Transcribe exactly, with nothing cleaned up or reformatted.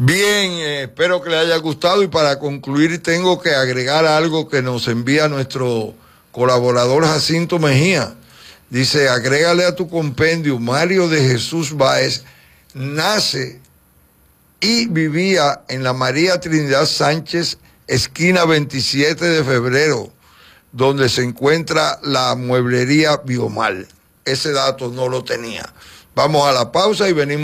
Bien, eh, espero que les haya gustado y para concluir tengo que agregar algo que nos envía nuestro colaborador Jacinto Mejía. Dice, agrégale a tu compendio, Mario de Jesús Báez nace y vivía en la María Trinidad Sánchez, esquina veintisiete de febrero, donde se encuentra la mueblería Biomal. Ese dato no lo tenía. Vamos a la pausa y venimos.